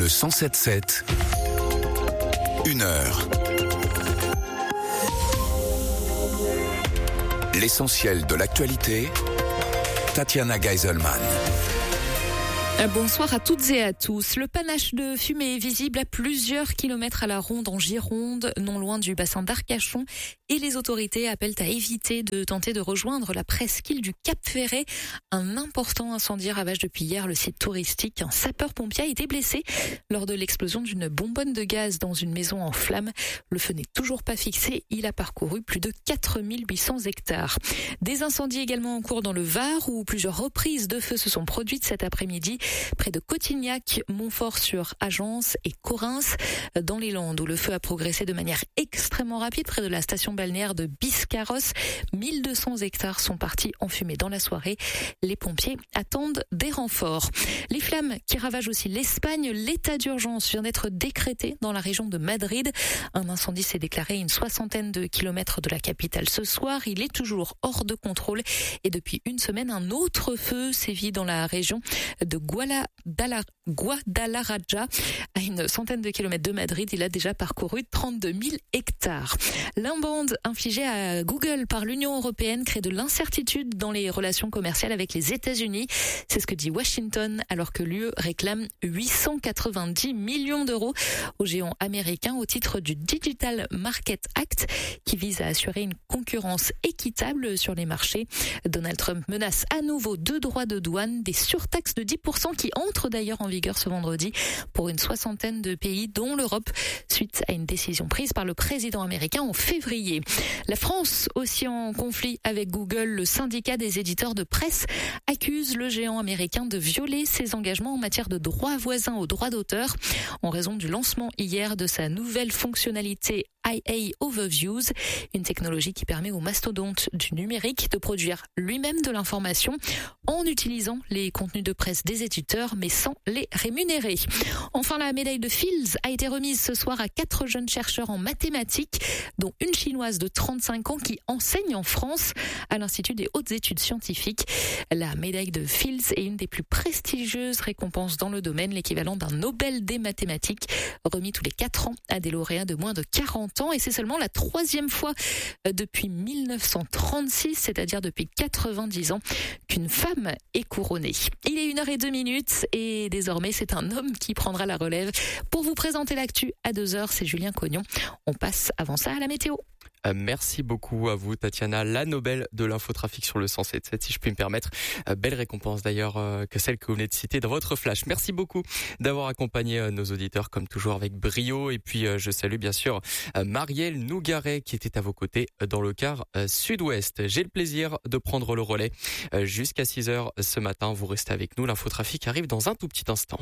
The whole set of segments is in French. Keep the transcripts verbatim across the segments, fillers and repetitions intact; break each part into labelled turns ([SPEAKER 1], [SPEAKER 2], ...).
[SPEAKER 1] Le cent sept sept, une heure. L'essentiel de l'actualité, Tatiana Geiselman.
[SPEAKER 2] Bonsoir à toutes et à tous. Le panache de fumée est visible à plusieurs kilomètres à la ronde en Gironde, non loin du bassin d'Arcachon, et les autorités appellent à éviter de tenter de rejoindre la presqu'île du Cap-Ferret. Un important incendie ravage depuis hier le site touristique. Un sapeur-pompier a été blessé lors de l'explosion d'une bonbonne de gaz dans une maison en flammes. Le feu n'est toujours pas fixé. Il a parcouru plus de quatre mille huit cents hectares. Des incendies également en cours dans le Var, où plusieurs reprises de feu se sont produites cet après-midi. Près de Cotignac, Montfort-sur-Agence et Correns, dans les Landes, où le feu a progressé de manière extrêmement rapide près de la station balnéaire de Biscarrosse. mille deux cents hectares sont partis en fumée dans la soirée. Les pompiers attendent des renforts. Les flammes qui ravagent aussi l'Espagne, l'état d'urgence vient d'être décrété dans la région de Madrid. Un incendie s'est déclaré à une soixantaine de kilomètres de la capitale ce soir. Il est toujours hors de contrôle et depuis une semaine, un autre feu sévit dans la région de Guadalajara, à une centaine de kilomètres de Madrid. Il a déjà parcouru trente-deux mille hectares. L'amende infligée à Google par l'Union européenne crée de l'incertitude dans les relations commerciales avec les États-Unis. C'est ce que dit Washington, alors que l'U E réclame huit cent quatre-vingt-dix millions d'euros au géant américain au titre du Digital Market Act, qui vise à assurer une concurrence équitable sur les marchés. Donald Trump menace à nouveau deux droits de douane, des surtaxes de dix pour cent qui entrent d'ailleurs en vigueur ce vendredi pour une soixantaine de pays, dont l'Europe, suite à une décision prise par le président américain en février. La France, aussi en conflit avec Google, le syndicat des éditeurs de presse accuse le géant américain de violer ses engagements en matière de droits voisins aux droits d'auteur en raison du lancement hier de sa nouvelle fonctionnalité I A Overviews, une technologie qui permet au mastodonte du numérique de produire lui-même de l'information en utilisant les contenus de presse des éditeurs, mais sans les rémunérer. Enfin, la médaille de Fields a été remise ce soir à quatre jeunes chercheurs en mathématiques, dont une chinoise de trente-cinq ans qui enseigne en France à l'Institut des hautes études scientifiques. La médaille de Fields est une des plus prestigieuses récompenses dans le domaine, l'équivalent d'un Nobel des mathématiques, remis tous les quatre ans à des lauréats de moins de quarante ans, et c'est seulement la troisième fois depuis mille neuf cent trente-six, c'est-à-dire depuis quatre-vingt-dix ans, qu'une femme est couronnée. Il est une heure et deux minutes et désormais c'est un homme qui prendra la relève. Pour vous présenter l'actu à deux heures, c'est Julien Cognon. On passe avant ça à la météo.
[SPEAKER 3] Euh, merci beaucoup à vous, Tatiana. La Nobel de l'infotrafic sur le cent sept sept, si je puis me permettre. Euh, belle récompense d'ailleurs euh, que celle que vous venez de citer dans votre flash. Merci beaucoup d'avoir accompagné euh, nos auditeurs comme toujours avec brio. Et puis euh, je salue bien sûr euh, Marielle Nougaret qui était à vos côtés euh, dans le quart euh, sud-ouest. J'ai le plaisir de prendre le relais euh, jusqu'à six heures ce matin. Vous restez avec nous. L'infotrafic arrive dans un tout petit instant.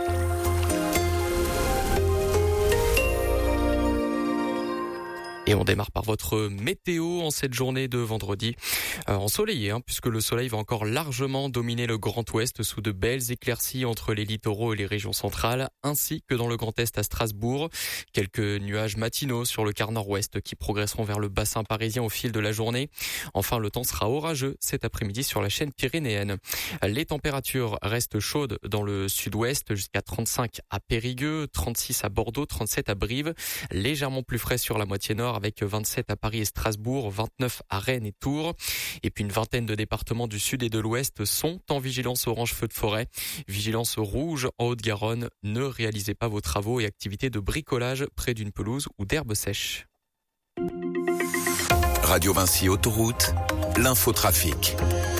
[SPEAKER 3] Et on démarre par votre météo en cette journée de vendredi euh, ensoleillée, hein, puisque le soleil va encore largement dominer le Grand Ouest sous de belles éclaircies entre les littoraux et les régions centrales, ainsi que dans le Grand Est à Strasbourg. Quelques nuages matinaux sur le quart nord-ouest qui progresseront vers le bassin parisien au fil de la journée. Enfin, le temps sera orageux cet après-midi sur la chaîne pyrénéenne. Les températures restent chaudes dans le sud-ouest jusqu'à trente-cinq à Périgueux, trente-six à Bordeaux, trente-sept à Brive, légèrement plus frais sur la moitié nord avec vingt-sept à Paris et Strasbourg, vingt-neuf à Rennes et Tours. Et puis une vingtaine de départements du sud et de l'ouest sont en vigilance orange feu de forêt. Vigilance rouge en Haute-Garonne. Ne réalisez pas vos travaux et activités de bricolage près d'une pelouse ou d'herbe sèche.
[SPEAKER 1] Radio Vinci Autoroute, l'infotrafic.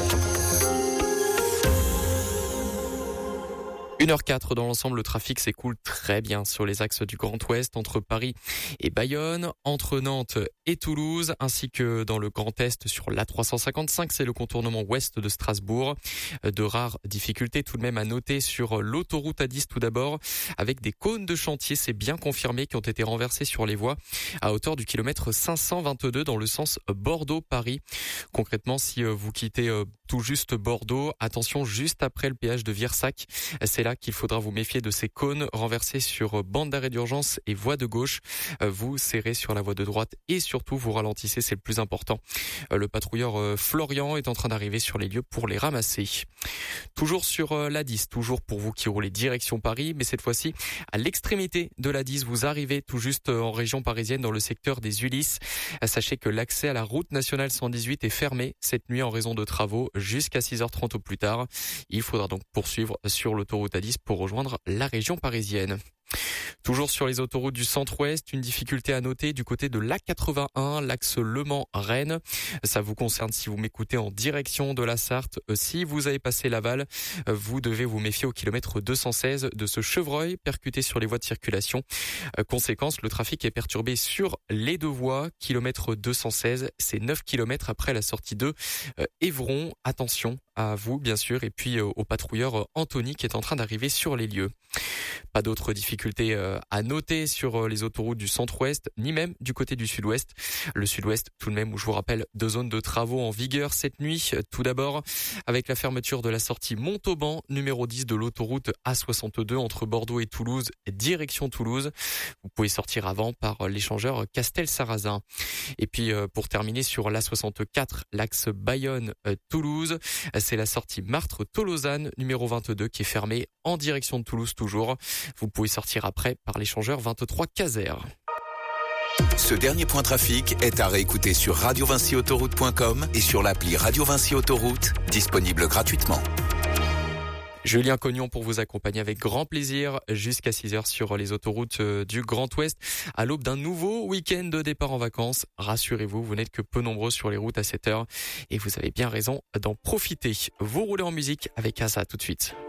[SPEAKER 3] une heure quatre dans l'ensemble, le trafic s'écoule très bien sur les axes du Grand Ouest entre Paris et Bayonne, entre Nantes et Toulouse, ainsi que dans le Grand Est sur l'A trois cent cinquante-cinq, c'est le contournement ouest de Strasbourg. De rares difficultés tout de même à noter sur l'autoroute A dix tout d'abord, avec des cônes de chantier, c'est bien confirmé, qui ont été renversés sur les voies à hauteur du kilomètre cinq cent vingt-deux dans le sens Bordeaux-Paris. Concrètement, si vous quittez tout juste Bordeaux, attention juste après le péage de Virsac, c'est là qu'il faudra vous méfier de ces cônes renversés sur bande d'arrêt d'urgence et voie de gauche. Vous serrez sur la voie de droite et surtout vous ralentissez, c'est le plus important. Le patrouilleur Florian est en train d'arriver sur les lieux pour les ramasser. Toujours sur l'A dix, toujours pour vous qui roulez direction Paris, mais cette fois-ci à l'extrémité de l'A dix, vous arrivez tout juste en région parisienne dans le secteur des Ulysses. Sachez que l'accès à la route nationale cent dix-huit est fermé cette nuit en raison de travaux jusqu'à six heures trente au plus tard. Il faudra donc poursuivre sur l'autoroute A dix pour rejoindre la région parisienne. Toujours sur les autoroutes du centre-ouest, une difficulté à noter du côté de l'A quatre-vingt-un, l'axe Le Mans-Rennes. Ça vous concerne si vous m'écoutez en direction de la Sarthe. Si vous avez passé Laval, vous devez vous méfier au kilomètre deux cent seize de ce chevreuil percuté sur les voies de circulation. Conséquence, le trafic est perturbé sur les deux voies. Kilomètre deux cent seize, c'est neuf kilomètres après la sortie de Évron. Attention à vous, bien sûr, et puis au patrouilleur Anthony qui est en train d'arriver sur les lieux. Pas d'autres difficultés à noter sur les autoroutes du centre-ouest, ni même du côté du sud-ouest. Le sud-ouest, tout de même, où je vous rappelle, deux zones de travaux en vigueur cette nuit. Tout d'abord, avec la fermeture de la sortie Montauban, numéro dix de l'autoroute A soixante-deux entre Bordeaux et Toulouse, direction Toulouse. Vous pouvez sortir avant par l'échangeur Castel-Sarrazin. Et puis, pour terminer sur l'A soixante-quatre, l'axe Bayonne-Toulouse, c'est la sortie Martre-Tolosane, numéro vingt-deux, qui est fermée en direction de Toulouse toujours. Vous pouvez sortir après par l'échangeur vingt-trois Caser.
[SPEAKER 1] Ce dernier point trafic est à réécouter sur radio vinci autoroute point com et sur l'appli Radio Vinci Autoroute, disponible gratuitement.
[SPEAKER 3] Julien Cognon pour vous accompagner avec grand plaisir jusqu'à six heures sur les autoroutes du Grand Ouest à l'aube d'un nouveau week-end de départ en vacances. Rassurez-vous, vous n'êtes que peu nombreux sur les routes à cette heure et vous avez bien raison d'en profiter. Vous roulez en musique avec Asa tout de suite.